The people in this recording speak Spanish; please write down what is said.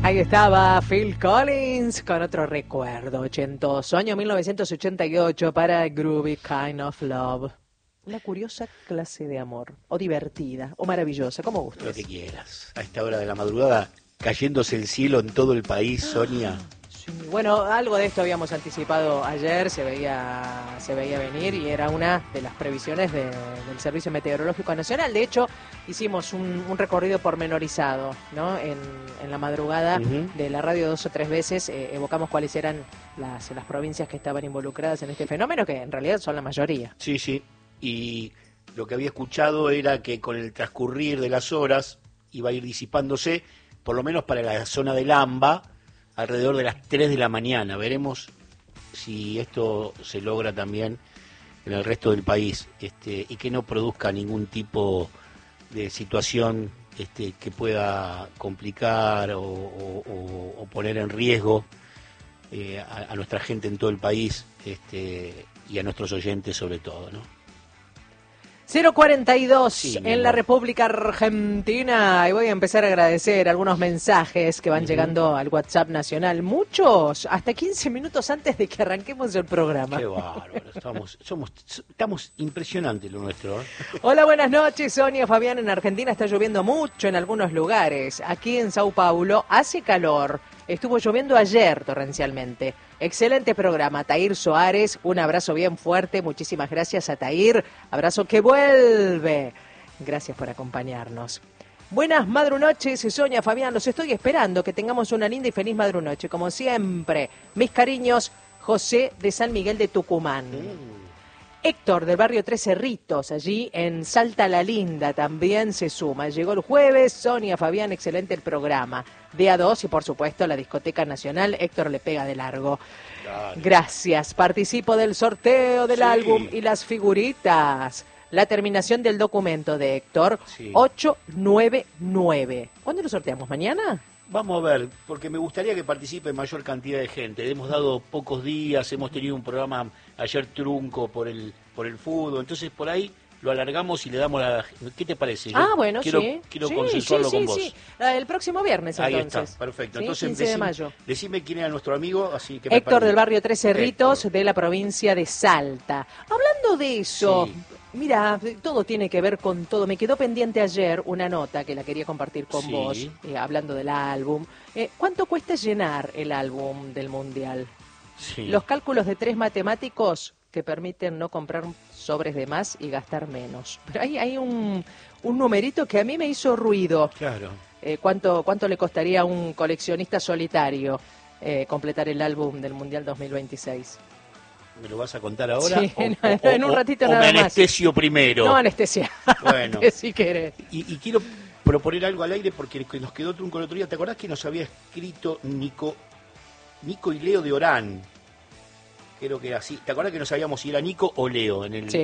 Ahí estaba Phil Collins con otro recuerdo ochentoso, año 1988 para Groovy Kind of Love. Una curiosa clase de amor, o divertida, o maravillosa, como gustes. Lo que quieras. A esta hora de la madrugada, cayéndose el cielo en todo el país, Sonia. Sí, bueno, algo de esto habíamos anticipado ayer, se veía venir y era una de las previsiones del Servicio Meteorológico Nacional. De hecho, hicimos un recorrido pormenorizado, ¿no? En la madrugada de la radio 2 o 3 veces, evocamos cuáles eran las provincias que estaban involucradas en este fenómeno, que en realidad son la mayoría. Sí, sí. Y lo que había escuchado era que con el transcurrir de las horas iba a ir disipándose, por lo menos para la zona del AMBA, alrededor de las 3 de la mañana. Veremos si esto se logra también en el resto del país, y que no produzca ningún tipo de situación que pueda complicar o poner en riesgo a nuestra gente en todo el país, y a nuestros oyentes sobre todo, ¿no? 042 sí, en la República Argentina, y voy a empezar a agradecer algunos mensajes que van llegando al WhatsApp nacional, muchos, hasta 15 minutos antes de que arranquemos el programa. Qué bárbaro, estamos impresionantes lo nuestro, ¿eh? Hola, buenas noches, Sonia, Fabián. En Argentina está lloviendo mucho en algunos lugares. Aquí en Sao Paulo hace calor. Estuvo lloviendo ayer torrencialmente. Excelente programa, Tair Soares. Un abrazo bien fuerte. Muchísimas gracias a Tair. Abrazo que vuelve. Gracias por acompañarnos. Buenas madrunoches, Sonia, Fabián. Los estoy esperando. Que tengamos una linda y feliz madrunoche. Como siempre, mis cariños, José de San Miguel de Tucumán. Héctor, del barrio Tres Cerritos, allí en Salta la Linda, también se suma. Llegó el jueves, Sonia, Fabián, excelente el programa. De A2 y, por supuesto, la Discoteca Nacional. Héctor le pega de largo. Dale. Gracias. Participo del sorteo del álbum y las figuritas. La terminación del documento de Héctor, 899. ¿Cuándo lo sorteamos? ¿Mañana? Vamos a ver, porque me gustaría que participe mayor cantidad de gente. Hemos dado pocos días, hemos tenido un programa ayer trunco por el fútbol, entonces por ahí lo alargamos y le damos la... ¿Qué te parece? Bueno, quiero sí. consensuarlo con vos. Sí. El próximo viernes, entonces. Ahí está, perfecto. ¿Sí? Entonces, 15 de mayo. Decime quién era nuestro amigo, así que... Héctor del barrio Tres Cerritos, de la provincia de Salta. Hablando de eso... Sí. Mira, todo tiene que ver con todo. Me quedó pendiente ayer una nota que la quería compartir con vos, hablando del álbum. ¿Cuánto cuesta llenar el álbum del Mundial? Sí. Los cálculos de 3 matemáticos que permiten no comprar sobres de más y gastar menos. Pero hay un numerito que a mí me hizo ruido. Claro. ¿Cuánto le costaría a un coleccionista solitario completar el álbum del Mundial 2026? ¿Me lo vas a contar ahora? Sí, en un ratito nada más. O me anestesio primero. No, anestesia. Bueno. Si querés. Y quiero proponer algo al aire porque nos quedó trunco el otro día. ¿Te acordás que nos había escrito Nico y Leo de Orán? Creo que era así. ¿Te acordás que no sabíamos si era Nico o Leo en el... Sí.